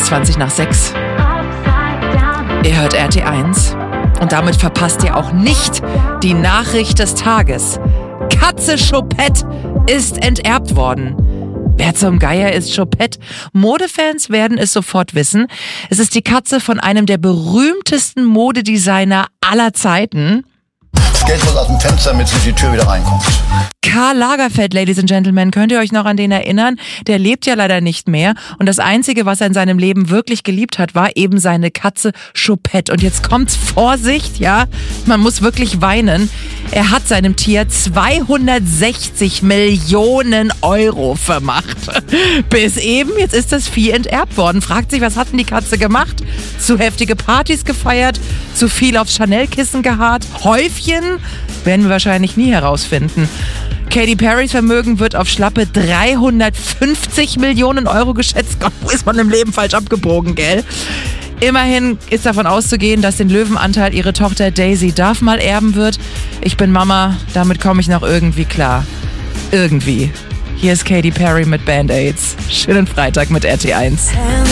20 nach 6. Ihr hört RT1 und damit verpasst ihr auch nicht die Nachricht des Tages. Katze Choupette ist enterbt worden. Wer zum Geier ist Choupette? Modefans werden es sofort wissen. Es ist die Katze von einem der berühmtesten Modedesigner aller Zeiten. Das Geld muss aus dem Fenster, damit durch die Tür wieder reinkommt. Karl Lagerfeld, Ladies and Gentlemen, könnt ihr euch noch an den erinnern? Der lebt ja leider nicht mehr und das Einzige, was er in seinem Leben wirklich geliebt hat, war eben seine Katze Choupette. Und jetzt kommt's, Vorsicht, ja, man muss wirklich weinen. Er hat seinem Tier 260 Millionen Euro vermacht. Bis eben, jetzt ist das Vieh enterbt worden. Fragt sich, was hat denn die Katze gemacht? Zu heftige Partys gefeiert? Zu viel aufs Chanel-Kissen geharrt? Häufchen? Werden wir wahrscheinlich nie herausfinden. Katy Perrys Vermögen wird auf schlappe 350 Millionen Euro geschätzt. Gott, wo ist man im Leben falsch abgebogen, gell? Immerhin ist davon auszugehen, dass den Löwenanteil ihre Tochter Daisy Duff mal erben wird. Ich bin Mama, damit komme ich noch irgendwie klar. Irgendwie. Hier ist Katy Perry mit Band-Aids. Schönen Freitag mit RT1.